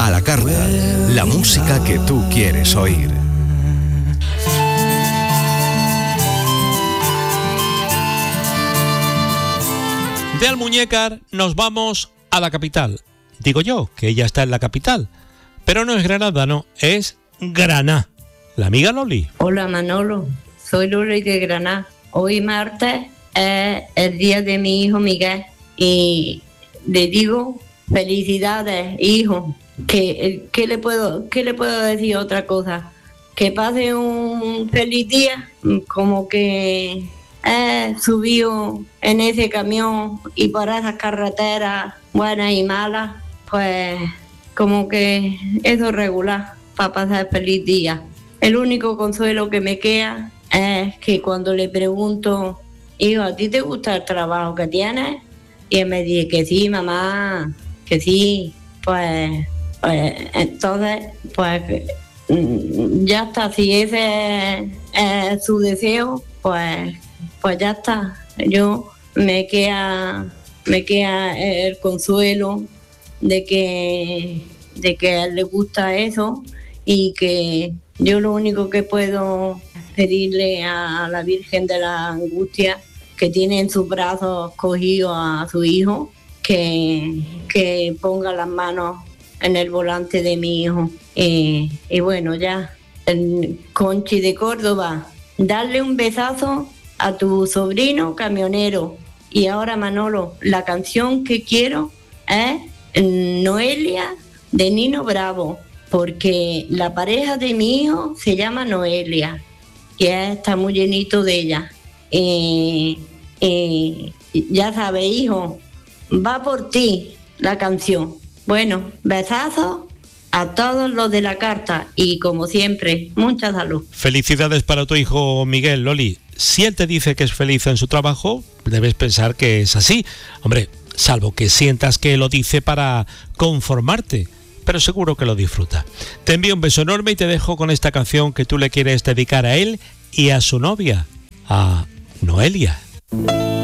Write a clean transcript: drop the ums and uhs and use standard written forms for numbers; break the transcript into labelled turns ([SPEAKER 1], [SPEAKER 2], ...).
[SPEAKER 1] A la carta, la música que tú quieres oír.
[SPEAKER 2] De Almuñécar nos vamos a la capital. Digo yo, que ella está en la capital. Pero no es Granada, no, es Graná. La amiga Loli.
[SPEAKER 3] Hola Manolo, soy Loli de Graná. Hoy martes es el día de mi hijo Miguel. Y le digo, felicidades, hijo. ¿Qué le puedo decir otra cosa? Que pase un feliz día, como que subió en ese camión y por esas carreteras buenas y malas, pues como que eso es regular para pasar feliz día. El único consuelo que me queda es que cuando le pregunto, hijo, ¿a ti te gusta el trabajo que tienes? Y él me dice que sí, mamá, que sí, pues entonces, pues ya está, si ese es su deseo, pues ya está. Yo me queda el consuelo de que a él le gusta eso y que yo lo único que puedo pedirle a la Virgen de la Angustia, que tiene en sus brazos cogido a su hijo, que ponga las manos en el volante de mi hijo. Y bueno, ya, el Conchi de Córdoba, darle un besazo a tu sobrino camionero. Y ahora, Manolo, la canción que quiero es Noelia de Nino Bravo, porque la pareja de mi hijo se llama Noelia, que está muy llenito de ella. Ya sabes, hijo, va por ti la canción. Bueno, besazos a todos los de la carta y, como siempre, mucha salud.
[SPEAKER 2] Felicidades para tu hijo Miguel, Loli. Si él te dice que es feliz en su trabajo, debes pensar que es así. Hombre, salvo que sientas que lo dice para conformarte, pero seguro que lo disfruta. Te envío un beso enorme y te dejo con esta canción que tú le quieres dedicar a él y a su novia, a Noelia.